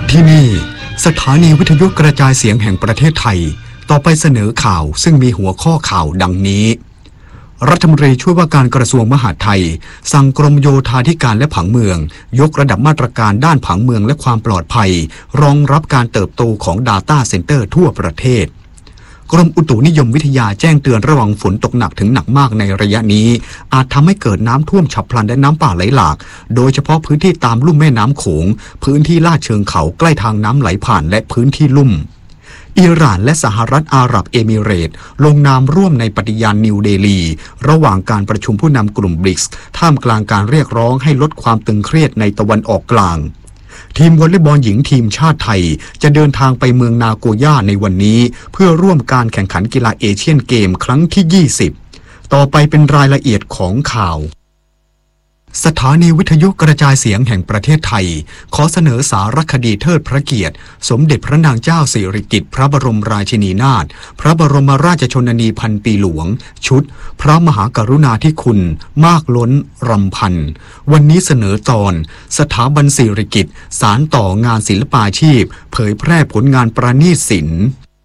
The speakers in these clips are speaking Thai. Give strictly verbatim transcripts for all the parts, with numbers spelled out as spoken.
ที่นี่สถานีวิทยุกระจายเสียงแห่งประเทศไทยต่อไปเสนอข่าวซึ่งมีหัวข้อข่าวดังนี้รัฐมนตรีช่วยว่าการกระทรวงมหาดไทยสั่งกรมโยธาธิการและผังเมืองยกระดับมาตรการด้านผังเมืองและความปลอดภัยรองรับการเติบโตของ Data Center ทั่วประเทศกรมอุตุนิยมวิทยาแจ้งเตือนระวังฝนตกหนักถึงหนักมากในระยะนี้อาจทำให้เกิดน้ำท่วมฉับพลันและน้ำป่าไหลหลากโดยเฉพาะพื้นที่ตามลุ่มแม่น้ำโขงพื้นที่ลาดเชิงเขาใกล้ทางน้ำไหลผ่านและพื้นที่ลุ่มอิหร่านและสหรัฐอาหรับเอมิเรตส์ลงนามร่วมในปฏิญาณนิวเดลีระหว่างการประชุมผู้นำกลุ่มบริกส์ท่ามกลางการเรียกร้องให้ลดความตึงเครียดในตะวันออกกลางทีมวอลเลย์บอลหญิงทีมชาติไทยจะเดินทางไปเมืองนาโกย่าในวันนี้เพื่อร่วมการแข่งขันกีฬาเอเชียนเกมครั้งที่ยี่สิบต่อไปเป็นรายละเอียดของข่าวสถานีวิทยุกระจายเสียงแห่งประเทศไทยขอเสนอสารคดีเทิดพระเกียรติสมเด็จพระนางเจ้าสิริกิติ์พระบรมราชินีนาถพระบรมราชชนนีพันปีหลวงชุดพระมหากรุณาธิคุณมากล้นรำพันวันนี้เสนอตอนสถาบันสิริกิติ์สานต่องานศิลปาชีพเผยแพร่ผลงานประณีตศิลป์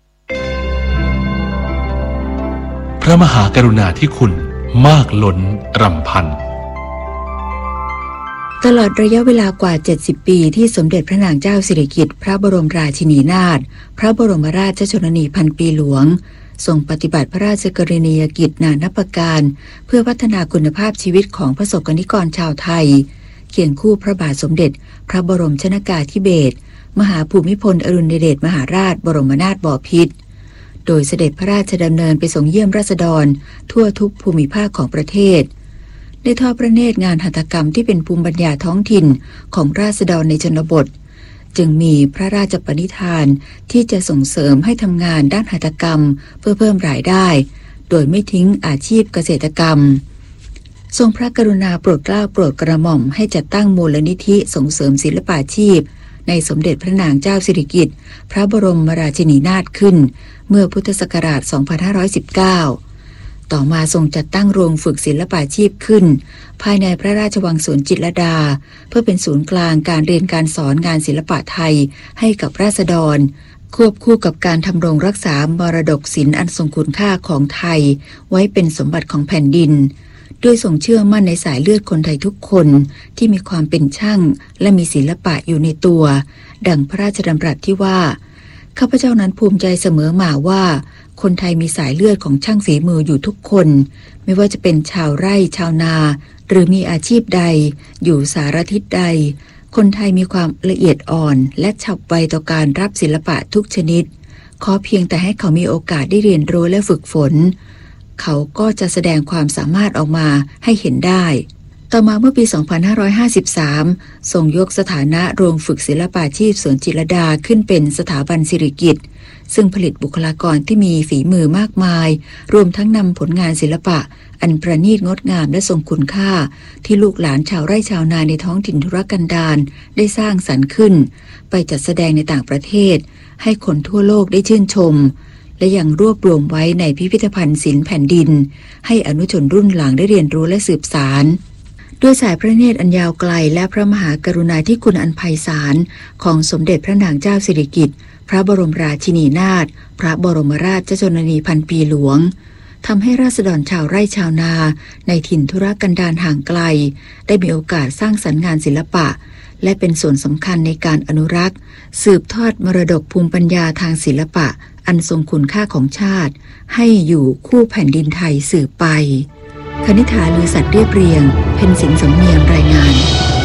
พระมหากรุณาธิคุณมากล้นรำพันตลอดระยะเวลากว่าเจ็ดสิบปีที่สมเด็จพระนางเจ้าสิริกิติ์พระบรมราชินีนาถพระบรมราชชนนีพันปีหลวงทรงปฏิบัติพระราชกรณียกิจนานับประการเพื่อพัฒนาคุณภาพชีวิตของประสบกนิกรชาวไทยเคียงคู่พระบาทสมเด็จพระบรมชนกาธิเบศรมหาภูมิพลอดุลยเดชมหาราชบรมนาถบพิตรโดยเสด็จพระราชดำเนินไปทรงเยี่ยมราษฎรทั่วทุกภูมิภาคของประเทศได้ทอดพระเนตรงานหัตถกรรมที่เป็นภูมิปัญญาท้องถิ่นของราษฎรในชนบทจึงมีพระราชปณิธานที่จะส่งเสริมให้ทำงานด้านหัตถกรรมเพื่อเพิ่มรายได้โดยไม่ทิ้งอาชีพเกษตรกรรมทรงพระกรุณาโปรดเกล้าโปรดกระหม่อมให้จัดตั้งมูลนิธิส่งเสริมศิลปาชีพในสมเด็จพระนางเจ้าสิริกิติ์พระบรมราชินีนาถขึ้นเมื่อพุทธศักราช สองพันห้าร้อยสิบเก้าต่อมาทรงจัดตั้งโรงฝึกศิลปาชีพขึ้นภายในพระราชวังสวนจิตรลดาเพื่อเป็นศูนย์กลางการเรียนการสอนงานศิลปะไทยให้กับราษฎรควบคู่กับการทำรงรักษามรดกศิลป์อันทรงคุณค่าของไทยไว้เป็นสมบัติของแผ่นดินด้วยทรงเชื่อมั่นในสายเลือดคนไทยทุกคนที่มีความเป็นช่างและมีศิลปะอยู่ในตัวดังพระราชดำรัสที่ว่าข้าพเจ้านั้นภูมิใจเสมอมาว่าคนไทยมีสายเลือดของช่างฝีมืออยู่ทุกคนไม่ว่าจะเป็นชาวไร่ชาวนาหรือมีอาชีพใดอยู่สารทิศใดคนไทยมีความละเอียดอ่อนและฉับไวต่อการรับศิลปะทุกชนิดขอเพียงแต่ให้เขามีโอกาสได้เรียนรู้และฝึกฝนเขาก็จะแสดงความสามารถออกมาให้เห็นได้ต่อมาเมื่อปี สองพันห้าร้อยห้าสิบสาม ทรงยกสถานะโรงฝึกศิลปาชีพสวนจิตรลดาขึ้นเป็นสถาบันสิริกิติ์ซึ่งผลิตบุคลากรที่มีฝีมือมากมายรวมทั้งนำผลงานศิลปะอันประณีตงดงามและทรงคุณค่าที่ลูกหลานชาวไร่ชาวนาในท้องถิ่นทุรกันดารได้สร้างสรรค์ขึ้นไปจัดแสดงในต่างประเทศให้คนทั่วโลกได้ชื่นชมและยังรวบรวมไว้ในพิพิธภัณฑ์ศิลป์แผ่นดินให้อนุชนรุ่นหลังได้เรียนรู้และสืบสานด้วยสายพระเนตรอันยาวไกลและพระมหากรุณาธิคุณอันไพศาลของสมเด็จพระนางเจ้าสิริกิติ์พระบรมราชินีนาถพระบรมราชชนนีพันปีหลวงทำให้ราษฎรชาวไร่ชาวนาในถิ่นทุรกันดารห่างไกลได้มีโอกาสสร้างสรรค์งานศิลปะและเป็นส่วนสำคัญในการอนุรักษ์สืบทอดมรดกภูมิปัญญาทางศิลปะอันทรงคุณค่าของชาติให้อยู่คู่แผ่นดินไทยสืบไปคณิษฐาลือสัตย์เรียบเรียงเพ็ญสินสำเนียมรายงาน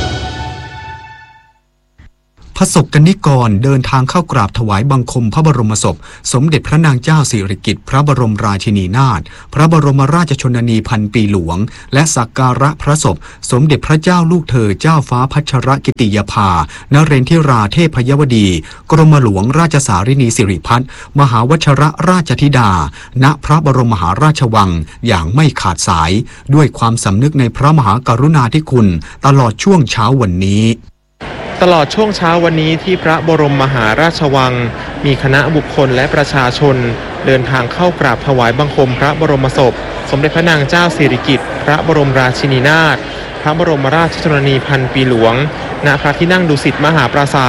พระสกนิกรเดินทางเข้ากราบถวายบังคมพระบรมศพสมเด็จพระนางเจ้าสิริกิติ์พระบรมราชินีนาถพระบรมราชชนนีพันปีหลวงและสักการะพระศพสมเด็จพระเจ้าลูกเธอเจ้าฟ้าพัชรกิติยภานเรนทิราเทพยวดีกรมหลวงราชสารินีสิริพัฒน์มหาวชรราชธิดาณพระบรมมหาราชวังอย่างไม่ขาดสายด้วยความสำนึกในพระมหากรุณาธิคุณตลอดช่วงเช้าวันนี้ตลอดช่วงเช้าวันนี้ที่พระบรมมหาราชวังมีคณะบุคคลและประชาชนเดินทางเข้ากราบถวายบังคมพระบรมศพสมเด็จพระนางเจ้าสิริกิติ์พระบรมราชินีนาถพระบรมราชชนนีพันปีหลวงณพระที่นั่งดุสิตมหาปราสาท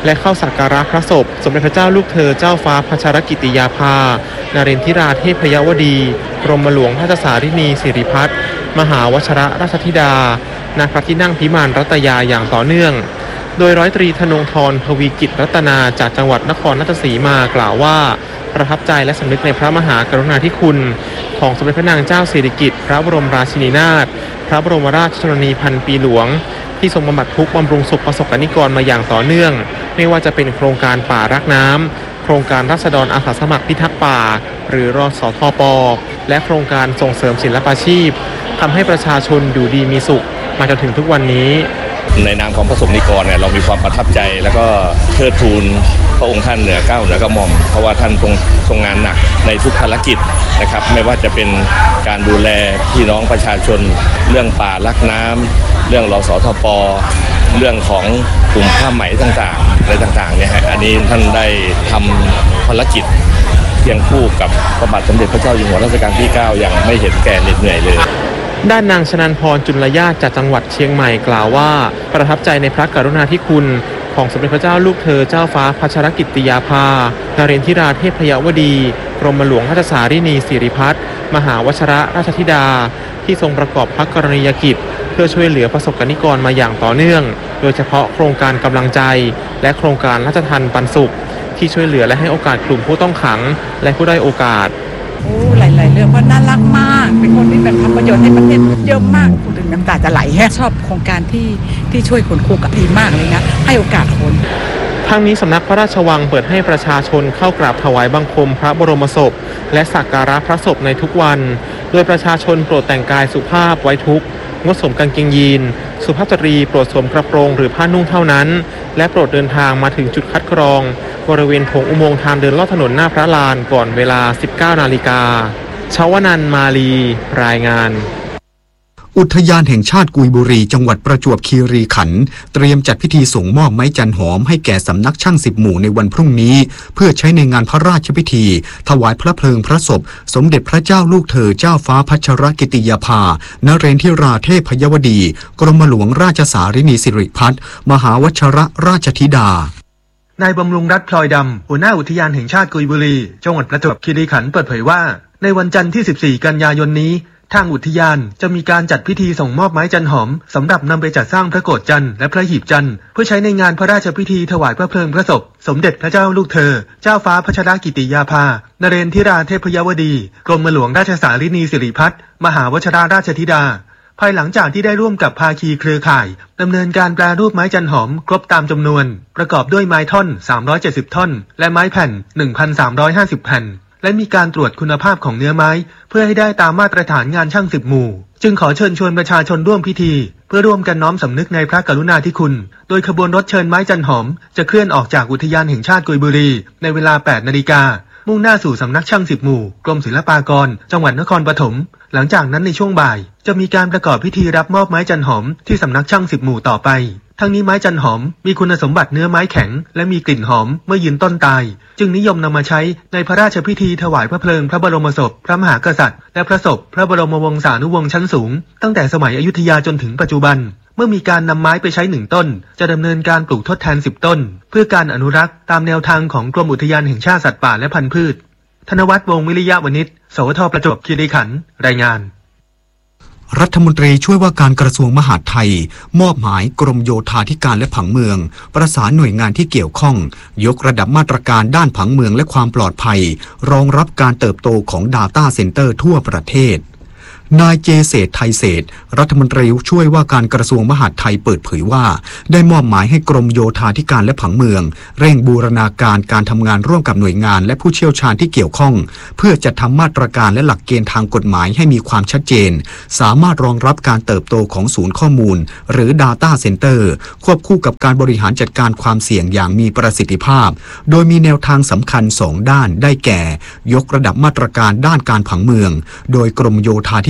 และเข้าสักการะพระศพสมเด็จพระเจ้าลูกเธอเจ้าฟ้าพัชรกิติยาภานเรนทิราเทพยวดีกรมหลวงราชสารินีสิริพัฒน์มหาวชรราชธิดาณพระที่นั่งพิมานรัตยาอย่างต่อเนื่องโดยร้อยตรีธนงธรทวีกิจรัตนาจากจังหวัดนครราชสีมากล่าวว่าประทับใจและสำนึกในพระมหากรุณาธิคุณของสมเด็จพระนางเจ้าสิริกิติ์พระบรมราชินีนาถพระบรมราชชนนีพันปีหลวงที่ทรงบำบัดทุกข์บำรุงสุขประสบกนิกรมาอย่างต่อเนื่องไม่ว่าจะเป็นโครงการป่ารักน้ำโครงการราษฎรอาสาสมัครพิทักษ์ป่าหรือรสทป.และโครงการส่งเสริมศิลปาชีพทำให้ประชาชนอยู่ดีมีสุขมาจนถึงทุกวันนี้ในนามของประสบนิกรเนี่ยเรามีความประทับใจแล้วก็เทิดทูนพระองค์ท่านเหนือเก้าเหนือกระหม่อมเพราะว่าท่านทรงทรงงานหนักในทุกภารกิจนะครับไม่ว่าจะเป็นการดูแลพี่น้องประชาชนเรื่องป่ารักน้ำเรื่องรสทป.เรื่องของกลุ่มผ้าไหมต่างๆอะไรต่างๆเนี่ยฮะอันนี้ท่านได้ทำภารกิจเคียงคู่กับพระบาทสมเด็จพระเจ้าอยู่หัวรัชกาลที่เก้าอย่างไม่เห็นแก่เหน็ดเหนื่อยเลยด้านนางชนันพรจุลญาติจากจังหวัดเชียงใหม่กล่าวว่าประทับใจในพระกรุณาธิคุณของสมเด็จพระเจ้าลูกเธอเจ้าฟ้าพัชรกิติยาภานเรนทิราเทพยวดีกรมหลวงราชสารินีสิริพัฒน์มหาวชรราชธิดาที่ทรงประกอบพระกรณียกิจเพื่อช่วยเหลือประสบกนิกรมาอย่างต่อเนื่องโดยเฉพาะโครงการกำลังใจและโครงการราชทัณฑ์ปันสุขที่ช่วยเหลือและให้โอกาสกลุ่มผู้ต้องขังและผู้ได้โอกาสโอ้หลายๆเรื่องเพราะน่ารักมากเป็นคนที่แบบทำประโยชน์ให้ประเทศเยอะมากพูดถึงน้ำตาจะไหลแฮะชอบโครงการที่ที่ช่วยคนคุกกับดีมากเลยนะให้โอกาสคนทั้งนี้สำนักพระราชวังเปิดให้ประชาชนเข้ากราบถวายบังคมพระบรมศพและสักการะพระศพในทุกวันโดยประชาชนโปรดแต่งกายสุภาพไว้ทุกข์งดสวมกางเกงยีนสุภาพสตรีโปรดสวมกระโปรงหรือผ้านุ่งเท่านั้นและโปรดเดินทางมาถึงจุดคัดกรองบริเวณโถงอุโมงค์ทางเดินลอดถนนหน้าพระลานก่อนเวลา สิบเก้านาฬิกาชวนันท์มาลีรายงานอุทยานแห่งชาติกุยบุรีจังหวัดประจวบคีรีขันธ์เตรียมจัดพิธีส่งมอบไม้จันหอมให้แก่สำนักช่างสิบหมู่ในวันพรุ่งนี้เพื่อใช้ในงานพระราชพิธีถวายพระเพลิงพระศพสมเด็จพระเจ้าลูกเธอเจ้าฟ้าพัชรกิติยาภานเรนทิราเทพยวดีกรมหลวงราชสารินีสิริพัฒน์มหาวชรราชธิดานายบำรุงรัตน์พลอยดำหัวหน้าอุทยานแห่งชาติกุยบุรีจังหวัดประจวบคีรีขันธ์เปิดเผยว่าในวันจันทร์ที่สิบสี่กันยายนนี้ทางอุทยานจะมีการจัดพิธีส่งมอบไม้จันหอมสำหรับนำไปจัดสร้างพระโกฐจันทร์และพระหีบจันทร์เพื่อใช้ในงานพระราชพิธีถวายพระเพลิงพระศพสมเด็จพระเจ้าลูกเธอเจ้าฟ้าพัชรกิติยาภานเรนทิราเทพยวดีกรมหลวงราชสารินีสิริพัฒน์มหาวชรราชธิดาภายหลังจากที่ได้ร่วมกับภาคีเครือข่ายดำเนินการแปรรูปไม้จันหอมครบตามจำนวนประกอบด้วยไม้ท่อนสามร้อยเจ็ดสิบท่อนและไม้แผ่น หนึ่งพันสามร้อยห้าสิบ แผ่นและมีการตรวจคุณภาพของเนื้อไม้เพื่อให้ได้ตามมาตรฐานงานช่างสิบหมู่จึงขอเชิญชวนประชาชนร่วมพิธีเพื่อร่วมกันน้อมสำนึกในพระกรุณาธิคุณโดยขบวนรถเชิญไม้จันหอมจะเคลื่อนออกจากอุทยานแห่งชาติกุยบุรีในเวลา แปดนาฬิกามุ่งหน้าสู่สำนักช่างสิบหมู่กรมศิลปากรจังหวัดนครปฐมหลังจากนั้นในช่วงบ่ายจะมีการประกอบพิธีรับมอบไม้จันหอมที่สำนักช่างสิบหมู่ต่อไปทั้งนี้ไม้จันหอมมีคุณสมบัติเนื้อไม้แข็งและมีกลิ่นหอมเมื่อยืนต้นตายจึงนิยมนำมาใช้ในพระราชพิธีถวายพระเพลิงพระบรมศพพระมหากษัตริย์และพระศพพระบรมวงศานุวงศ์ชั้นสูงตั้งแต่สมัยอยุธยาจนถึงปัจจุบันเมื่อมีการนำไม้ไปใช้หนึ่งต้นจะดำเนินการปลูกทดแทนสิบต้นเพื่อการอนุรักษ์ตามแนวทางของกรมอุทยานแห่งชาติสัตว์ป่าและพันธุ์พืชธนวัฒน์วงศ์วิริยะวณิชสวทประจวบคีรีขันธ์รายงานรัฐมนตรีช่วยว่าการกระทรวงมหาดไทยมอบหมายกรมโยธาธิการและผังเมืองประสานหน่วยงานที่เกี่ยวข้องยกระดับมาตรการด้านผังเมืองและความปลอดภัยรองรับการเติบโตของ Data Center ทั่วประเทศนายเจเศรษฐ์ไทยเศรษฐ์รัฐมนตรีช่วยว่าการกระทรวงมหาดไทยเปิดเผยว่าได้มอบหมายให้กรมโยธาธิการและผังเมืองเร่งบูรณาการการทำงานร่วมกับหน่วยงานและผู้เชี่ยวชาญที่เกี่ยวข้องเพื่อจัดทำมาตรการและหลักเกณฑ์ทางกฎหมายให้มีความชัดเจนสามารถรองรับการเติบโตของศูนย์ข้อมูลหรือ Data Center ควบคู่กับการบริหารจัดการความเสี่ยงอย่างมีประสิทธิภาพโดยมีแนวทางสำคัญสองด้านได้แก่ยกระดับมาตรการด้านการผังเมืองโดยกรมโยธาธิ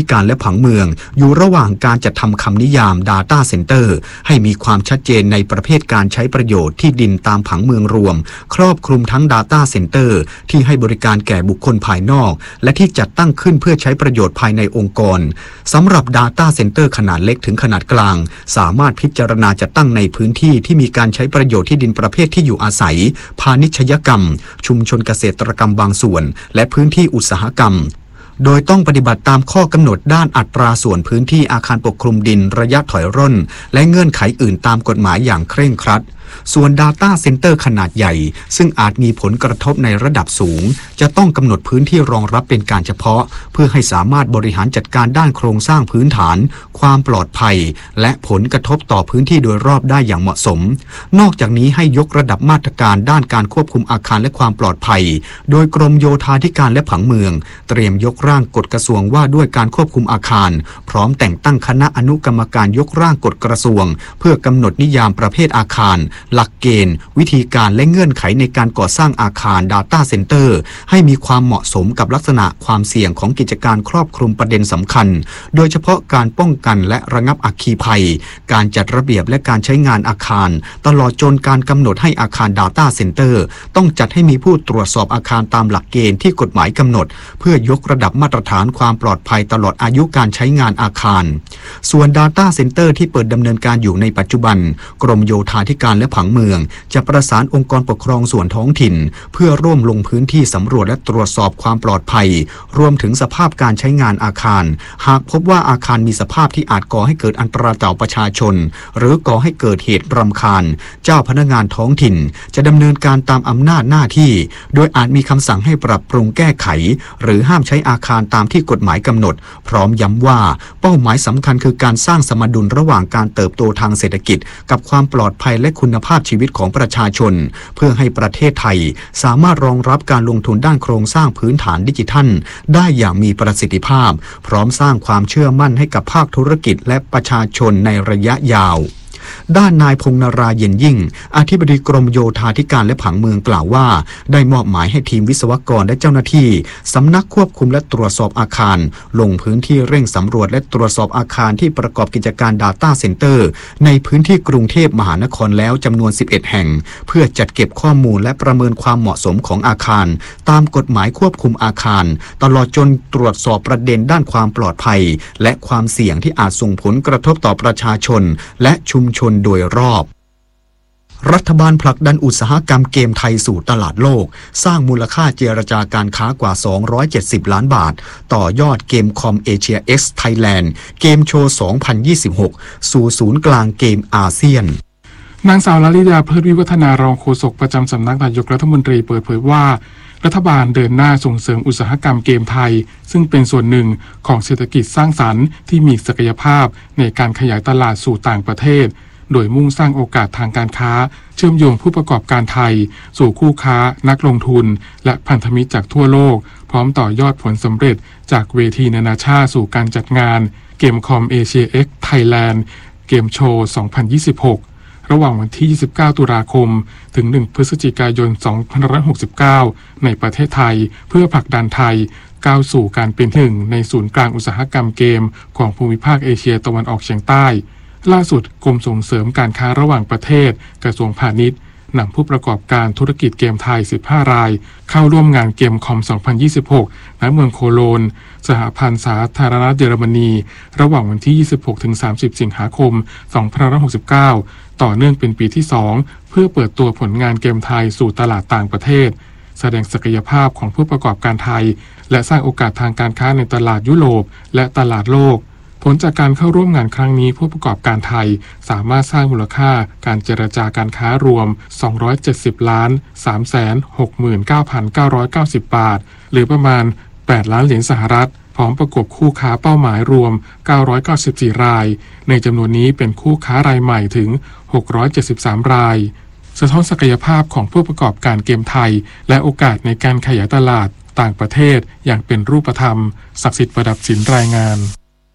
การและผังเมืองอยู่ระหว่างการจัดทำคำนิยาม Data Center ให้มีความชัดเจนในประเภทการใช้ประโยชน์ที่ดินตามผังเมืองรวมครอบคลุมทั้ง Data Center ที่ให้บริการแก่บุคคลภายนอกและที่จัดตั้งขึ้นเพื่อใช้ประโยชน์ภายในองค์กรสำหรับ Data Center ขนาดเล็กถึงขนาดกลางสามารถพิจารณาจัดตั้งในพื้นที่ที่มีการใช้ประโยชน์ที่ดินประเภทที่อยู่อาศัยพาณิชยกรรมชุมชนเกษตรกรรมบางส่วนและพื้นที่อุตสาหกรรมโดยต้องปฏิบัติตามข้อกำหนดด้านอัตราส่วนพื้นที่อาคารปกคลุมดินระยะถอยร่นและเงื่อนไขอื่นตามกฎหมายอย่างเคร่งครัดส่วน Data Center ขนาดใหญ่ซึ่งอาจมีผลกระทบในระดับสูงจะต้องกำหนดพื้นที่รองรับเป็นการเฉพาะเพื่อให้สามารถบริหารจัดการด้านโครงสร้างพื้นฐานความปลอดภัยและผลกระทบต่อพื้นที่โดยรอบได้อย่างเหมาะสมนอกจากนี้ให้ยกระดับมาตรการด้านการควบคุมอาคารและความปลอดภัยโดยกรมโยธาธิการและผังเมืองเตรียมยกร่างกฎกระทรวงว่าด้วยการควบคุมอาคารพร้อมแต่งตั้งคณะอนุกรรมการยกร่างกฎกระทรวงเพื่อกำหนดนิยามประเภทอาคารหลักเกณฑ์วิธีการและเงื่อนไขในการก่อสร้างอาคาร Data Center ให้มีความเหมาะสมกับลักษณะความเสี่ยงของกิจการครอบคลุมประเด็นสำคัญโดยเฉพาะการป้องกันและระงับอัคคีภัยการจัดระเบียบและการใช้งานอาคารตลอดจนการกำหนดให้อาคาร Data Center ต้องจัดให้มีผู้ตรวจสอบอาคารตามหลักเกณฑ์ที่กฎหมายกำหนดเพื่อยกระดับมาตรฐานความปลอดภัยตลอดอายุการใช้งานอาคารส่วน Data Center ที่เปิดดำเนินการอยู่ในปัจจุบันกรมโยธาธิการและผังเมืองจะประสานองค์กรปกครองส่วนท้องถิ่นเพื่อร่วมลงพื้นที่สำรวจและตรวจสอบความปลอดภัยรวมถึงสภาพการใช้งานอาคารหากพบว่าอาคารมีสภาพที่อาจก่อให้เกิดอันตรายต่อประชาชนหรือก่อให้เกิดเหตุรำคาญเจ้าพนักงานท้องถิ่นจะดำเนินการตามอำนาจหน้าที่โดยอาจมีคำสั่งให้ปรับปรุงแก้ไขหรือห้ามใช้อาคารตามที่กฎหมายกำหนดพร้อมย้ำว่าเป้าหมายสำคัญคือการสร้างสมดุลระหว่างการเติบโตทางเศรษฐกิจกับความปลอดภัยและคุณภาพชีวิตของประชาชนเพื่อให้ประเทศไทยสามารถรองรับการลงทุนด้านโครงสร้างพื้นฐานดิจิทัลได้อย่างมีประสิทธิภาพพร้อมสร้างความเชื่อมั่นให้กับภาคธุรกิจและประชาชนในระยะยาวด้านนายพงษ์นราเย็นยิ่งอธิบดีกรมโยธาธิการและผังเมืองกล่าวว่าได้มอบหมายให้ทีมวิศวกรและเจ้าหน้าที่สำนักควบคุมและตรวจสอบอาคารลงพื้นที่เร่งสำรวจและตรวจสอบอาคารที่ประกอบกิจการ Data Center ในพื้นที่กรุงเทพมหานครแล้วจำนวนสิบเอ็ดแห่งเพื่อจัดเก็บข้อมูลและประเมินความเหมาะสมของอาคารตามกฎหมายควบคุมอาคารตลอดจนตรวจสอบประเด็นด้านความปลอดภัยและความเสี่ยงที่อาจส่งผลกระทบต่อประชาชนและชุมชนโดยรอบรัฐบาลผลักดันอุตสาหกรรมเกมไทยสู่ตลาดโลกสร้างมูลค่าเจรจาการค้ากว่าสองร้อยเจ็ดสิบล้านบาทต่อยอดเกมคอมเอเชีย X Thailand เกมโชว์ สองพันยี่สิบหก สู่ศูนย์กลางเกมอาเซียนนางสาวลลิดาเพิดวิวัฒนารองโฆษกประจำสำนักนายกรัฐมนตรีเปิดเผยว่ารัฐบาลเดินหน้าส่งเสริมอุตสาหกรรมเกมไทยซึ่งเป็นส่วนหนึ่งของเศรษฐกิจสร้างสรรค์ที่มีศักยภาพในการขยายตลาดสู่ต่างประเทศโดยมุ่งสร้างโอกาสทางการค้าเชื่อมโยงผู้ประกอบการไทยสู่คู่ค้านักลงทุนและพันธมิตรจากทั่วโลกพร้อมต่อยอดผลสำเร็จจากเวทีนานาชาติสู่การจัดงานเกมคอมเอเชีย X Thailand เกมโชว์ สองพันยี่สิบหก ระหว่างวันที่ ยี่สิบเก้า ตุลาคมถึง หนึ่ง พฤศจิกายน สองพันห้าร้อยหกสิบเก้า ในประเทศไทยเพื่อผลักดันไทยก้าวสู่การเป็นหนึ่งในศูนย์กลางอุตสาหกรรมเกมของภูมิภาคเอเชียตะวันออกเฉียงใต้ล่าสุดกรมส่งเสริมการค้าระหว่างประเทศกระทรวงพาณิชย์นำผู้ประกอบการธุรกิจเกมไทยสิบห้ารายเข้าร่วมงานเกมคอม สองพันยี่สิบหก ณ เมืองโคโลนสหพันธ์สาธารณรัฐเยอรมนีระหว่างวันที่ ยี่สิบหกถึงสามสิบ สิงหาคม สองพันห้าร้อยหกสิบเก้า ต่อเนื่องเป็นปีที่ สองเพื่อเปิดตัวผลงานเกมไทยสู่ตลาดต่างประเทศแสดงศักยภาพของผู้ประกอบการไทยและสร้างโอกาสทางการค้าในตลาดยุโรปและตลาดโลกผลจากการเข้าร่วมงานครั้งนี้ผู้ประกอบการไทยสามารถสร้างมูลค่าการเจรจาการค้ารวมสองร้อยเจ็ดสิบล้าน สามแสนหกหมื่นเก้าพันเก้าร้อยเก้าสิบ บาทหรือประมาณแปดล้านเหรียญสหรัฐพร้อมประกบคู่ค้าเป้าหมายรวมเก้าร้อยเก้าสิบสี่รายในจำนวนนี้เป็นคู่ค้ารายใหม่ถึงหกร้อยเจ็ดสิบสามรายสะท้อนศักยภาพของผู้ประกอบการเกมไทยและโอกาสในการขยายตลาดต่างประเทศอย่างเป็นรูปธรรมศักดิ์สิทธิ์ประดับศิลป์รายงาน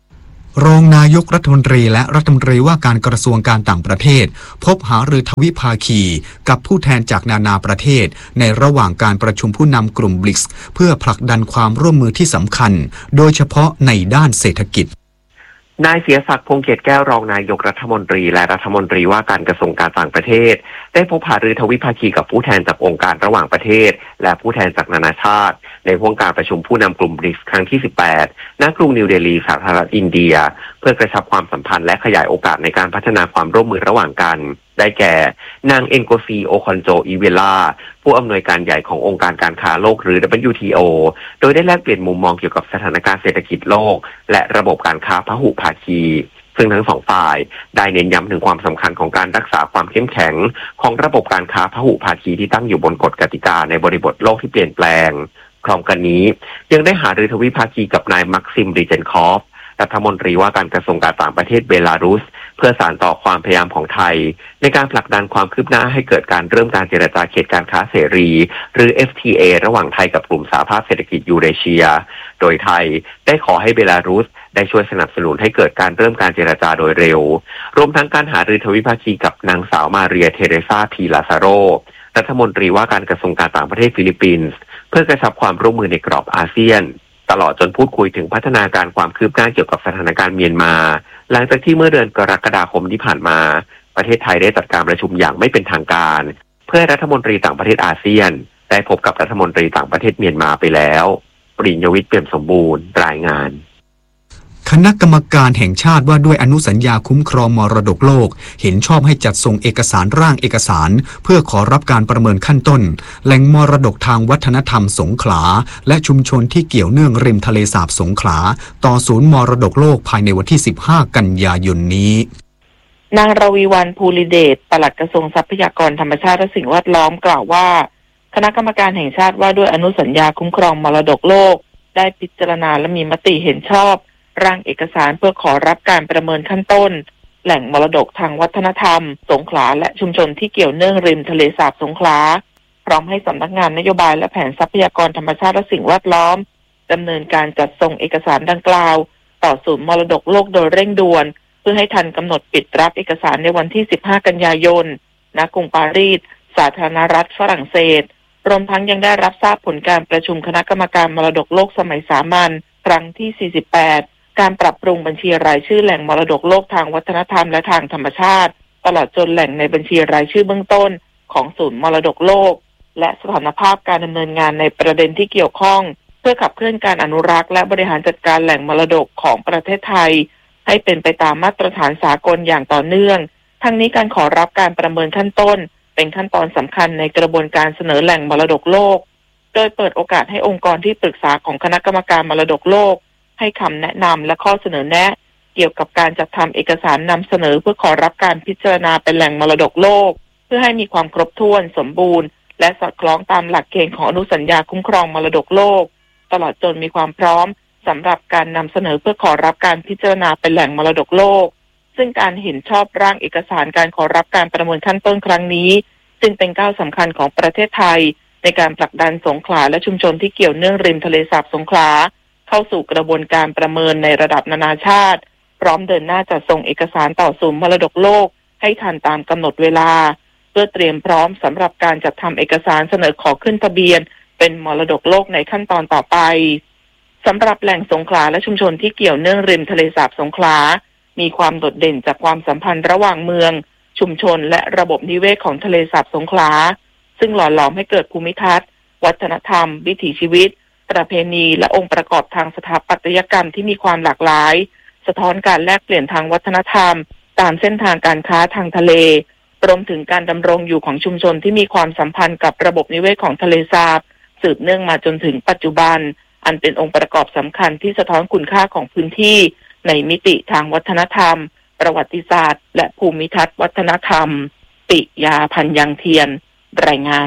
รองนายกรัฐมนตรีและรัฐมนตรีว่าการกระทรวงการต่างประเทศพบหารือทวิภาคีกับผู้แทนจากนานาประเทศในระหว่างการประชุมผู้นำกลุ่ม บริกส์ เพื่อผลักดันความร่วมมือที่สำคัญโดยเฉพาะในด้านเศรษฐกิจนายเสียศักดิ์พงษ์เขตแก้วรองนายกรัฐมนตรีและรัฐมนตรีว่าการกระทรวงการต่างประเทศได้พบหารือทวิภาคีกับผู้แทนจากองค์การระหว่างประเทศและผู้แทนจากนานาชาติในห่วงการประชุมผู้นำกลุ่ม บริกส์ ครั้งที่สิบแปดณกรุงนิวเดลีสาธารณรัฐอินเดียเพื่อกระชับความสัมพันธ์และขยายโอกาสในการพัฒนาความร่วมมือระหว่างกันได้แก่นางเอ็นโกซีโอคอนโจอีเวลาผู้อำนวยการใหญ่ขององค์การการค้าโลกหรือ ดับเบิลยู ที โอ โดยได้แลกเปลี่ยนมุมมองเกี่ยวกับสถานการณ์เศรษฐกิจโลกและระบบการค้าพหุภาคีซึ่งทั้งสองฝ่ายได้เน้นย้ำถึงความสำคัญของการรักษาความเข้มแข็งของระบบการค้าพหุภาคีที่ตั้งอยู่บนกฎกติกาในบริบทโลกที่เปลี่ยนแปลงพร้อมกันนี้ยังได้หารือทวิภาคีกับนายมักซิม ริเจนคอฟรัฐมนตรีว่าการกระทรวงการต่างประเทศเบลารุสเพื่อสานต่อความพยายามของไทยในการผลักดันความคืบหน้าให้เกิดการเริ่มการเจรจาเขตการค้าเสรีหรือ เอฟ ที เอ ระหว่างไทยกับกลุ่มสหภาพเศรษฐกิจยูเรเชียโดยไทยได้ขอให้เบลารุสได้ช่วยสนับสนุนให้เกิดการเริ่มการเจรจาโดยเร็วรวมทั้งการหารือทวิภาคีกับนางสาวมาเรียเทเรซาพีลาซาโรรัฐมนตรีว่าการกระทรวงการต่างประเทศฟิลิปปินส์เพื่อกระชับความร่วมมือในกรอบอาเซียนตลอดจนพูดคุยถึงพัฒนาการความคืบหน้าเกี่ยวกับสถานการณ์เมียนมาหลังจากที่เมื่อเดือนกรกฎาคมที่ผ่านมาประเทศไทยได้จัดการประชุมอย่างไม่เป็นทางการเพื่อให้รัฐมนตรีต่างประเทศอาเซียนได้พบกับรัฐมนตรีต่างประเทศเมียนมาไปแล้วปริญญวิทย์เปี่ยมสมบูรณ์รายงานคณะกรรมการแห่งชาติว่าด้วยอนุสัญญาคุ้มครองมรดกโลกเห็นชอบให้จัดส่งเอกสารร่างเอกสารเพื่อขอรับการประเมินขั้นต้นแหล่งมรดกทางวัฒนธรรมสงขลาและชุมชนที่เกี่ยวเนื่องริมทะเลสาบสงขลาต่อศูนย์มรดกโลกภายในวันที่สิบห้ากันยายนนี้นางรวีวรรณ ภูริเดชปลัดกระทรวงทรัพยากรธรรมชาติและสิ่งแวดล้อมกล่าวว่าคณะกรรมการแห่งชาติว่าด้วยอนุสัญญาคุ้มครองมรดกโลกได้พิจารณาและมีมติเห็นชอบร่างเอกสารเพื่อขอรับการประเมินขั้นต้นแหล่งมรดกทางวัฒนธรรมสงขลาและชุมชนที่เกี่ยวเนื่องริมทะเลสาบสงขลาพร้อมให้สำนักงานนโยบายและแผนทรัพยากรธรรมชาติและสิ่งแวดล้อมดำเนินการจัดส่งเอกสารดังกล่าวต่อศูนย์มรดกโลกโดยเร่งด่วนเพื่อให้ทันกำหนดปิดรับเอกสารในวันที่สิบห้ากันยายนณกรุงปารีสสาธารณรัฐฝรั่งเศสรวมทั้งยังได้รับทราบผลการประชุมคณะกรรมการมรดกโลกสมัยสามัญครั้งที่สี่สิบแปดการปรับปรุงบัญชีรายชื่อแหล่งมรดกโลกทางวัฒนธรรมและทางธรรมชาติตลอดจนแหล่งในบัญชีรายชื่อเบื้องต้นของศูนย์มรดกโลกและสถานภาพการดำเนินงานในประเด็นที่เกี่ยวข้องเพื่อขับเคลื่อนการอนุรักษ์และบริหารจัดการแหล่งมรดกของประเทศไทยให้เป็นไปตามมาตรฐานสากลอย่างต่อเนื่องทั้งนี้การขอรับการประเมินขั้นต้นเป็นขั้นตอนสำคัญในกระบวนการเสนอแหล่งมรดกโลกโดยเปิดโอกาสให้องค์กรที่ปรึกษาของคณะกรรมการมรดกโลกให้คำแนะนำและข้อเสนอแนะเกี่ยวกับการจัดทำเอกสารนำเสนอเพื่อขอรับการพิจารณาเป็นแหล่งมรดกโลกเพื่อให้มีความครบถ้วนสมบูรณ์และสอดคล้องตามหลักเกณฑ์ของอนุสัญญาคุ้มครองมรดกโลกตลอดจนมีความพร้อมสำหรับการนำเสนอเพื่อขอรับการพิจารณาเป็นแหล่งมรดกโลกซึ่งการเห็นชอบร่างเอกสารการขอรับการประเมินขั้นต้นครั้งนี้จึงเป็นก้าวสำคัญของประเทศไทยในการผลักดันสงขลาและชุมชนที่เกี่ยวเนื่องริมทะเลสาบสงขลาเข้าสู่กระบวนการประเมินในระดับนานาชาติพร้อมเดินหน้าจัดส่งเอกสารต่อศูนย์มรดกโลกให้ทันตามกำหนดเวลาเพื่อเตรียมพร้อมสำหรับการจัดทำเอกสารเสนอขอขึ้นทะเบียนเป็นมรดกโลกในขั้นตอนต่อไปสำหรับแหล่งสงขลาและชุมชนที่เกี่ยวเนื่องริมทะเลสาบสงขลามีความโดดเด่นจากความสัมพันธ์ระหว่างเมืองชุมชนและระบบนิเวศของทะเลสาบสงขลาซึ่งหล่อหลอมให้เกิดภูมิทัศน์วัฒนธรรมวิถีชีวิตประเพณีและองค์ประกอบทางสถาปัตยกรรมที่มีความหลากหลายสะท้อนการแลกเปลี่ยนทางวัฒนธรรมตามเส้นทางการค้าทางทะเลรวมถึงการดำรงอยู่ของชุมชนที่มีความสัมพันธ์กับระบบนิเวศของทะเลสาบสืบเนื่องมาจนถึงปัจจุบันอันเป็นองค์ประกอบสำคัญที่สะท้อนคุณค่าของพื้นที่ในมิติทางวัฒนธรรมประวัติศาสตร์และภูมิทัศน์วัฒนธรรมปิยาพันยังเทียนรายงาน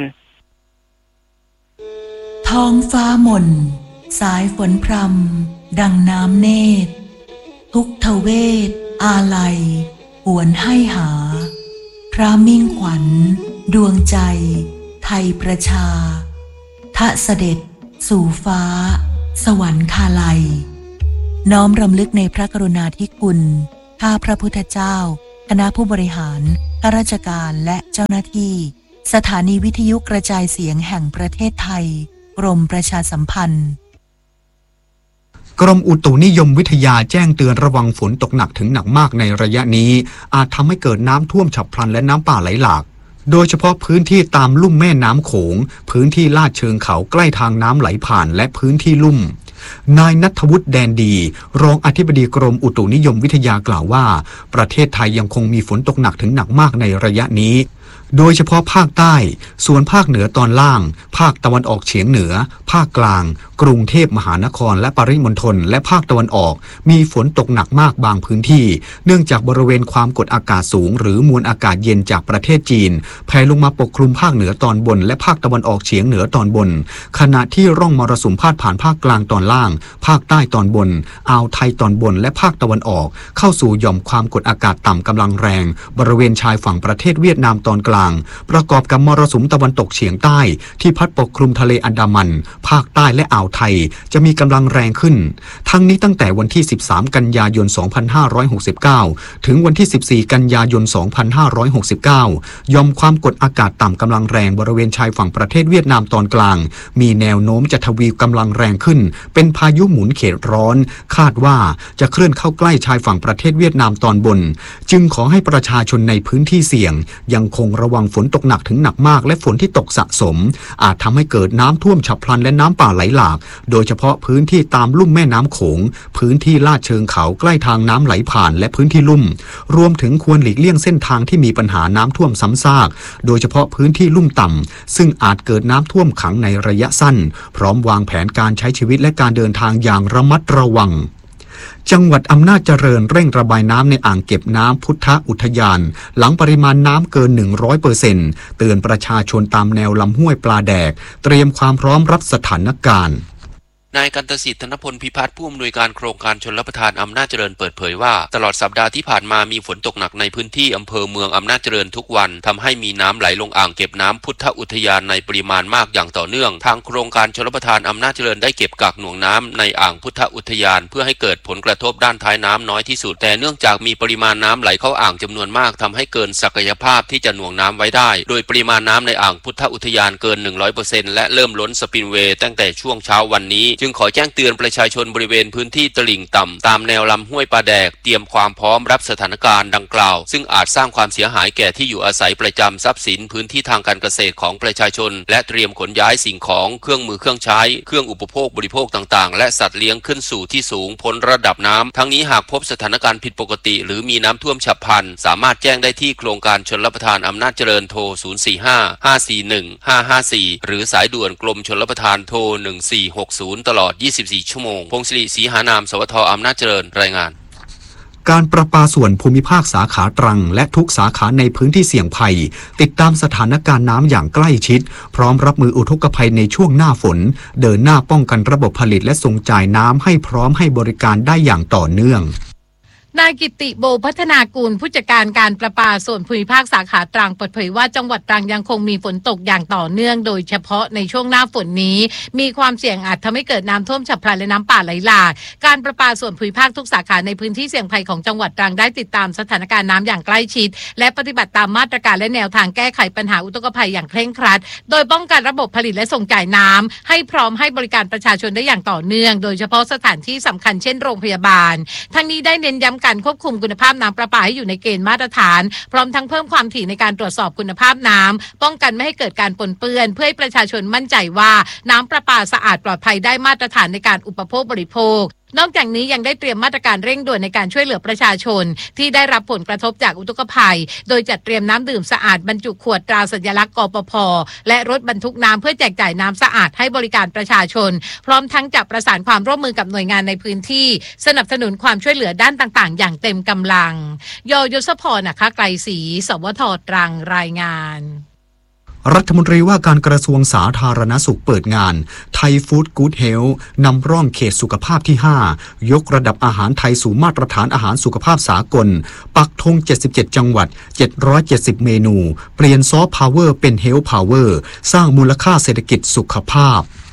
ท้องฟ้ามนสายฝนพรำดังน้ำเนตรทุกทเวทอาลัยหวนให้หาพระมิ่งขวัญดวงใจไทยประชาทะเสด็จสู่ฟ้าสวรรคาลัยน้อมรำลึกในพระกรุณาธิคุณข้าพระพุทธเจ้าคณะผู้บริหารข้าราชการและเจ้าหน้าที่สถานีวิทยุกระจายเสียงแห่งประเทศไทยกรมประชาสัมพันธ์กรมอุตุนิยมวิทยาแจ้งเตือนระวังฝนตกหนักถึงหนักมากในระยะนี้อาจทำให้เกิดน้ำท่วมฉับพลันและน้ำป่าไหลหลากโดยเฉพาะพื้นที่ตามลุ่มแม่น้ำโขงพื้นที่ลาดเชิงเขาใกล้ทางน้ำไหลผ่านและพื้นที่ลุ่มนายณัฐวุฒิแดนดีรองอธิบดีกรมอุตุนิยมวิทยากล่าวว่าประเทศไทยยังคงมีฝนตกหนักถึงหนักมากในระยะนี้โดยเฉพาะภาคใต้ส่วนภาคเหนือตอนล่างภาคตะวันออกเฉียงเหนือภาคกลางกรุงเทพมหานครและปริมณฑลและภาคตะวันออกมีฝนตกหนักมากบางพื้นที่เนื่องจากบริเวณความกดอากาศสูงหรือมวลอากาศเย็นจากประเทศจีนแผ่ลงมาปกคลุมภาคเหนือตอนบนและภาคตะวันออกเฉียงเหนือตอนบนขณะที่ร่องมรสุมพาดผ่านภาคกลางตอนล่างภาคใต้ตอนบนอ่าวไทยตอนบนและภาคตะวันออกเข้าสู่หย่อมความกดอากาศต่ำกำลังแรงบริเวณชายฝั่งประเทศเวียดนามตอนกลางประกอบกับมรสุมตะวันตกเฉียงใต้ที่พัดปกคลุมทะเลอันดามันภาคใต้และอ่าวไทยจะมีกำลังแรงขึ้นทั้งนี้ตั้งแต่วันที่สิบสามกันยายนสองพันห้าร้อยหกสิบเก้าถึงวันที่สิบสี่กันยายนสองพันห้าร้อยหกสิบเก้ายอมความกดอากาศต่ำกำลังแรงบริเวณชายฝั่งประเทศเวียดนามตอนกลางมีแนวโน้มจะทวีกำลังแรงขึ้นเป็นพายุหมุนเขตร้อนคาดว่าจะเคลื่อนเข้าใกล้ชายฝั่งประเทศเวียดนามตอนบนจึงขอให้ประชาชนในพื้นที่เสี่ยงยังคงระวังฝนตกหนักถึงหนักมากและฝนที่ตกสะสมอาจทำให้เกิดน้ำท่วมฉับพลันและน้ำป่าไหลหลากโดยเฉพาะพื้นที่ตามลุ่มแม่น้ำโขงพื้นที่ลาดเชิงเขาใกล้ทางน้ำไหลผ่านและพื้นที่ลุ่มรวมถึงควรหลีกเลี่ยงเส้นทางที่มีปัญหาน้ำท่วมซ้ำซากโดยเฉพาะพื้นที่ลุ่มต่ำซึ่งอาจเกิดน้ำท่วมขังในระยะสั้นพร้อมวางแผนการใช้ชีวิตและการเดินทางอย่างระมัดระวังจังหวัดอำนาจเจริญเร่งระบายน้ำในอ่างเก็บน้ำพุทธอุทยานหลังปริมาณน้ำเกิน หนึ่งร้อยเปอร์เซ็นต์ เตือนประชาชนตามแนวลำห้วยปลาแดกเตรียมความพร้อมรับสถานการณ์นายกันตสิทธิ์ธนพลพิพัฒน์ผู้อำนวยการโครงการชลประทานอำนาจเจริญเปิดเผยว่าตลอดสัปดาห์ที่ผ่านมามีฝนตกหนักในพื้นที่อำเภอเมืองอำนาจเจริญทุกวันทำให้มีน้ำไหลลงอ่างเก็บน้ำพุทธอุทยานในปริมาณมากอย่างต่อเนื่องทางโครงการชลประทานอำนาจเจริญได้เก็บกักหน่วงน้ำในอ่างพุทธอุทยานเพื่อให้เกิดผลกระทบด้านท้ายน้ำน้อยที่สุดแต่เนื่องจากมีปริมาณน้ำไหลเข้าอ่างจำนวนมากทำให้เกินศักยภาพที่จะหน่วงน้ำไว้ได้โดยปริมาณน้ำในอ่างพุทธอุทยานเกิน หนึ่งร้อยเปอร์เซ็นต์ และเริ่มล้นสปิลเวย์ตั้งแต่ช่วงเช้าวันนี้จึงขอแจ้งเตือนประชาชนบริเวณพื้นที่ตลิ่งต่ำตามแนวลำห้วยปลาแดกเตรียมความพร้อมรับสถานการณ์ดังกล่าวซึ่งอาจสร้างความเสียหายแก่ที่อยู่อาศัยประจำทรัพย์สินพื้นที่ทางการเกษตรของประชาชนและเตรียมขนย้ายสิ่งของเครื่องมือเครื่องใช้เครื่องอุปโภคบริโภคต่างๆและสัตว์เลี้ยงขึ้นสู่ที่สูงพ้นระดับน้ำทั้งนี้หากพบสถานการณ์ผิดปกติหรือมีน้ำท่วมฉับพลันสามารถแจ้งได้ที่โครงการชลประทานอำนาจเจริญโทรศูนย์ สี่ ห้า ห้า สี่ หนึ่ง ห้า ห้า สี่หรือสายด่วนกรมชลประทานโทรหนึ่ง สี่ หก ศูนย์ตลอดยี่สิบสี่ชั่วโมงพงศิริศรีหานามสวท.อำนาจเจริญรายงานการประปาส่วนภูมิภาคสาขาตรังและทุกสาขาในพื้นที่เสี่ยงภัยติดตามสถานการณ์น้ำอย่างใกล้ชิดพร้อมรับมืออุทกภัยในช่วงหน้าฝนเดินหน้าป้องกันระบบผลิตและส่งจ่ายน้ำให้พร้อมให้บริการได้อย่างต่อเนื่องนายกิติโบพัฒนากูลผู้จัดการการประปาส่วนภูมิภาคสาขาตรังเปิดเผยว่าจังหวัดตรังยังคงมีฝนตกอย่างต่อเนื่องโดยเฉพาะในช่วงหน้าฝนนี้มีความเสี่ยงอาจทำให้เกิดน้ำท่วมฉับพลันและน้ำป่าไหลหลากการประปาส่วนภูมิภาคทุกสาขาในพื้นที่เสี่ยงภัยของจังหวัดตรังได้ติดตามสถานการณ์น้ำอย่างใกล้ชิดและปฏิบัติตามมาตรการและแนวทางแก้ไขปัญหาอุทกภัยอย่างเคร่งครัดโดยป้องกันระบบผลิตและส่งจ่ายน้ำให้พร้อมให้บริการประชาชนได้อย่างต่อเนื่องโดยเฉพาะสถานที่สำคัญเช่นโรงพยาบาลทั้งนี้ได้เน้นย้ำการควบคุมคุณภาพน้ำประปาให้อยู่ในเกณฑ์มาตรฐานพร้อมทั้งเพิ่มความถี่ในการตรวจสอบคุณภาพน้ำป้องกันไม่ให้เกิดการปนเปื้อนเพื่อให้ประชาชนมั่นใจว่าน้ำประปาสะอาดปลอดภัยได้มาตรฐานในการอุปโภคบริโภคนอกจากนี้ยังได้เตรียมมาตรการเร่งด่วนในการช่วยเหลือประชาชนที่ได้รับผลกระทบจากอุทกภัยโดยจัดเตรียมน้ำดื่มสะอาดบรรจุขวดตราสัญลักษณ์กปภ.และรถบรรทุกน้ำเพื่อแจกจ่ายน้ำสะอาดให้บริการประชาชนพร้อมทั้งจัดประสานความร่วมมือกับหน่วยงานในพื้นที่สนับสนุนความช่วยเหลือด้านต่างๆอย่างเต็มกำลังยยศพรนะคะไกรศรีสวท.ตรังรายงานรัฐมนตรีว่าการกระทรวงสาธารณสุขเปิดงานไทยฟู้ดกู๊ดเฮลท์นำร่องเขตสุขภาพที่ห้ายกระดับอาหารไทยสู่มาตรฐานอาหารสุขภาพสากลปักธงเจ็ดสิบเจ็ดจังหวัดเจ็ดร้อยเจ็ดสิบเมนูเปลี่ยนซอฟต์พาวเวอร์เป็นเฮลท์พาวเวอร์สร้างมูลค่าเศรษฐกิจสุขภาพ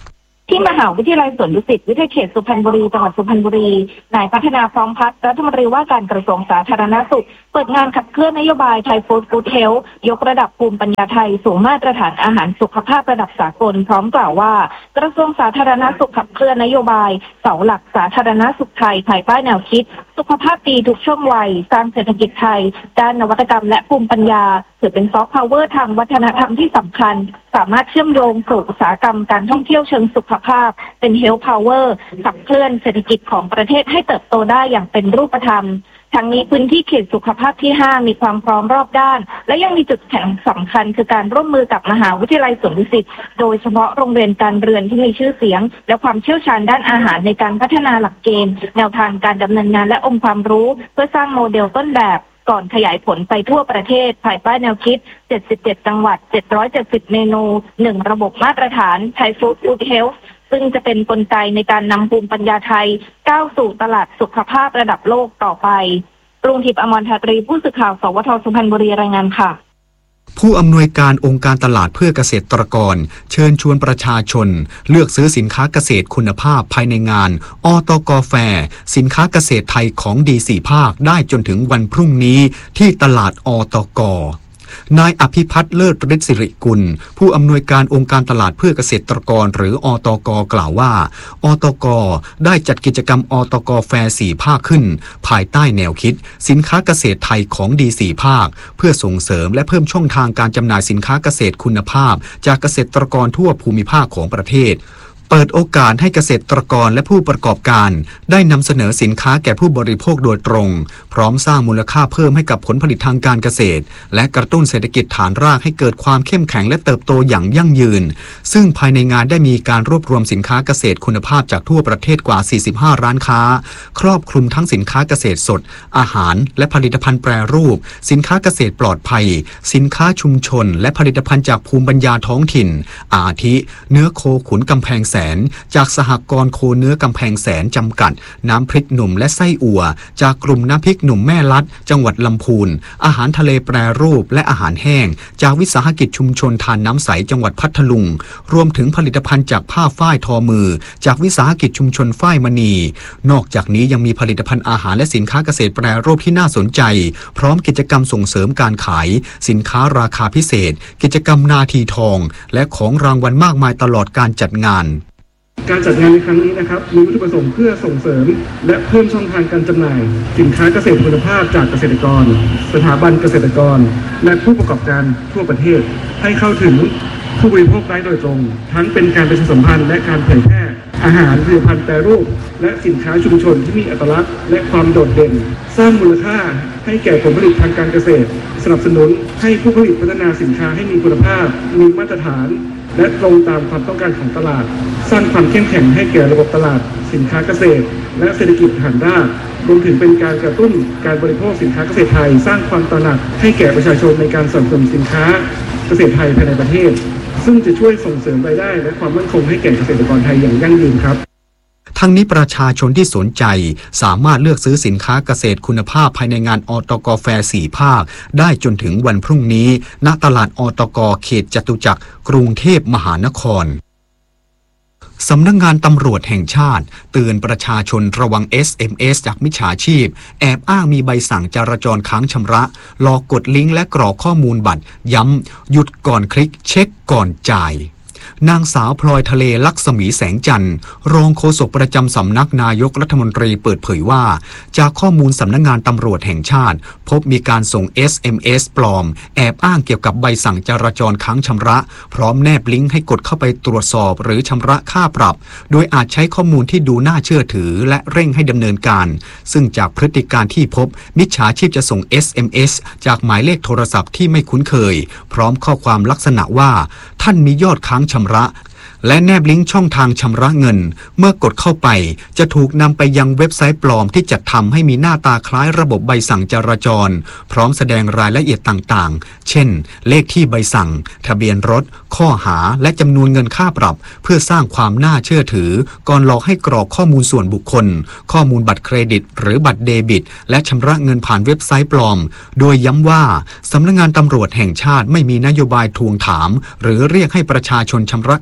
ที่มหาวิทยาลัยสวนดุสิตวิทยาเขตสุพรรณบุรีจังหวัดสุพรรณบุรีนายพัฒนาพร้อมพัฒน์รัฐมนตรีว่าการกระทรวงสาธารณสุขเปิดงานขับเคลื่อนนโยบายไทยฟู้ดกู๊ดเฮลท์ยกระดับภูมิปัญญาไทยสู่มาตรฐานอาหารสุขภาพระดับสากลพร้อมกล่าวว่ากระทรวงสาธารณสุขขับเคลื่อนนโยบายเสาหลักสาธารณสุขไทยภายใต้แนวคิดสุขภาพดีทุกช่วงวัยสร้างเศรษฐกิจไทยด้านนวัตกรรมและภูมิปัญญาถือเป็นซอฟต์พาวเวอร์ทางวัฒนธรรมที่สำคัญสามารถเชื่อมโยงสู่อุตสาหกรรมการท่องเที่ยวเชิงสุขภาพเป็นเฮลท์พาวเวอร์ขับเคลื่อนเศรษฐกิจของประเทศให้เติบโตได้อย่างเป็นรูปธรรมทั้งนี้พื้นที่เขตสุขภาพที่ห้ามีความพร้อมรอบด้านและยังมีจุดแข็งสำคัญคือการร่วมมือกับมหาวิทยาลัยสวนดุสิตโดยเฉพาะโรงเรียนการเรือนที่มีชื่อเสียงและความเชี่ยวชาญด้านอาหารในการพัฒนาหลักเกณฑ์แนวทางการดำเนินงานและองค์ความรู้เพื่อสร้างโมเดลต้นแบบก่อนขยายผลไปทั่วประเทศภายใต้แนวคิดเจ็ดสิบเจ็ดจังหวัดเจ็ดร้อยเจ็ดสิบเมนูหนึ่งระบบมาตรฐานไทยฟู้ดกู๊ดเฮลท์ซึ่งจะเป็นกลไกในการนำภูมิปัญญาไทยก้าวสู่ตลาดสุขภาพระดับโลกต่อไปกรุงทิพย์อมรทาตรีผู้สื่อข่าวสวทสุพรรณบุรีรายงานค่ะผู้อำนวยการองค์การตลาดเพื่อเกษตรกรเชิญชวนประชาชนเลือกซื้อสินค้าเกษตรคุณภาพภายในงานอตก.แฟร์สินค้าเกษตรไทยของดีสี่ภาคได้จนถึงวันพรุ่งนี้ที่ตลาดอตก.นายอภิพัฒน์เลิศฤทธิ์สิริกุลผู้อำนวยการองค์การตลาดเพื่อเกษตรกรหรืออตก.กล่าวว่าอตก.ได้จัดกิจกรรมอตก.แฟร์สี่ภาคขึ้นภายใต้แนวคิดสินค้าเกษตรไทยของดีสี่ภาคเพื่อส่งเสริมและเพิ่มช่องทางการจำหน่ายสินค้าเกษตรคุณภาพจากเกษตรกรทั่วภูมิภาคของประเทศเปิดโอกาสให้เกษตรกรและผู้ประกอบการได้นำเสนอสินค้าแก่ผู้บริโภคโดยตรงพร้อมสร้างมูลค่าเพิ่มให้กับผลผลิตทางการเกษตรและกระตุ้นเศรษฐกิจฐานรากให้เกิดความเข้มแข็งและเติบโตอย่างยั่งยืนซึ่งภายในงานได้มีการรวบรวมสินค้าเกษตรคุณภาพจากทั่วประเทศกว่าสี่สิบห้าร้านค้าครอบคลุมทั้งสินค้าเกษตรสดอาหารและผลิตภัณฑ์แปรรูปสินค้าเกษตรปลอดภัยสินค้าชุมชนและผลิตภัณฑ์จากภูมิปัญญาท้องถิ่นอาทิเนื้อโคขุนกำแพงแสนจากสหกรณ์โคเนื้อกำแพงแสนจำกัดน้ำพริกหนุ่มและไส้อั่วจากกลุ่มน้ำพริกหนุ่มแม่ลัดจังหวัดลำพูนอาหารทะเลแปรรูปและอาหารแห้งจากวิสาหกิจชุมชนทานน้ำใสจังหวัดพัทลุงรวมถึงผลิตภัณฑ์จากผ้าฝ้ายทอมือจากวิสาหกิจชุมชนฝ้ายมณีนอกจากนี้ยังมีผลิตภัณฑ์อาหารและสินค้าเกษตรแปรรูปที่น่าสนใจพร้อมกิจกรรมส่งเสริมการขายสินค้าราคาพิเศษกิจกรรมนาทีทองและของรางวัลมากมายตลอดการจัดงานการจัดงานในครั้งนี้นะครับมีวัตถุประสงค์เพื่อส่งเสริมและเพิ่มช่องทางการจำหน่ายสินค้าเกษตรคุณภาพจากเกษตรกรสถาบันเกษตรกรและผู้ประกอบการทั่วประเทศให้เข้าถึงผู้บริโภคได้โดยตรงทั้งเป็นการประชาสัมพันธ์และการเผยแพร่อาหารผลิตภัณฑ์แปรรูปและสินค้าชุมชนที่มีอัตลักษณ์และความโดดเด่นสร้างมูลค่าให้แก่ผลผลิตทางการเกษตรสนับสนุนให้ผู้ผลิตพัฒนาสินค้าให้มีคุณภาพมีมาตรฐานและตรงตามความต้องการของตลาดสร้างความเข้มแข็งให้แก่ระบบตลาดสินค้าเกษตรและเศรษฐกิจฐานรากรวมถึงเป็นการกระตุ้นการบริโภคสินค้าเกษตรไทยสร้างความตระหนักให้แก่ประชาชนในการสนับสนุนสินค้าเกษตรไทยภายในประเทศซึ่งจะช่วยส่งเสริมรายได้และความมั่นคงให้แก่เกษตรกรไทยอย่างยั่งยืนครับทั้งนี้ประชาชนที่สนใจสามารถเลือกซื้อสินค้าเกษตรคุณภาพภายในงานอตก.แฟร์สี่ภาคได้จนถึงวันพรุ่งนี้ณตลาดอตก.เขตจตุจักรกรุงเทพมหานครสำนักงานตำรวจแห่งชาติเตือนประชาชนระวัง เอส เอ็ม เอส จากมิจฉาชีพแอบอ้างมีใบสั่งจราจรค้างชำระหลอกกดลิงก์และกรอกข้อมูลบัตรย้ำหยุดก่อนคลิกเช็คก่อนจ่ายนางสาวพลอยทะเลลักษมีแสงจันทร์รองโฆษกประจำสำนักนายกรัฐมนตรีเปิดเผยว่าจากข้อมูลสำนักงานตำรวจแห่งชาติพบมีการส่ง เอส เอ็ม เอส ปลอมแอบอ้างเกี่ยวกับใบสั่งจราจรค้างชำระพร้อมแนบลิงก์ให้กดเข้าไปตรวจสอบหรือชำระค่าปรับโดยอาจใช้ข้อมูลที่ดูน่าเชื่อถือและเร่งให้ดำเนินการซึ่งจากพฤติการที่พบมิจฉาชีพจะส่ง เอส เอ็ม เอส จากหมายเลขโทรศัพท์ที่ไม่คุ้นเคยพร้อมข้อความลักษณะว่าท่านมียอดค้างชำระและแนบลิงก์ช่องทางชำระเงินเมื่อกดเข้าไปจะถูกนำไปยังเว็บไซต์ปลอมที่จัดทำให้มีหน้าตาคล้ายระบบใบสั่งจราจรพร้อมแสดงรายละเอียดต่างๆเช่นเลขที่ใบสั่งทะเบียนรถข้อหาและจำนวนเงินค่าปรับเพื่อสร้างความน่าเชื่อถือก่อนหลอกให้กรอกข้อมูลส่วนบุคคลข้อมูลบัตรเครดิตหรือบัตรเดบิตและชำระเงินผ่านเว็บไซต์ปลอมโดยย้ำว่าสำนักงานตำรวจแห่งชาติไม่มีนโยบายทวงถามหรือเรียกให้ประชาชนชำระค่าปรับ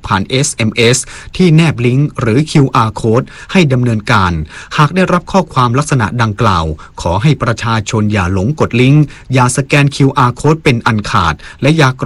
ผ่าน เอส เอ็ม เอส ที่แนบลิงก์หรือ คิว อาร์ Code ให้ดำเนินการหากได้รับข้อความลักษณะดังกล่าวขอให้ประชาชนอย่าหลงกดลิงก์อย่าสแกน คิว อาร์ Code เป็นอันขาดและอย่าก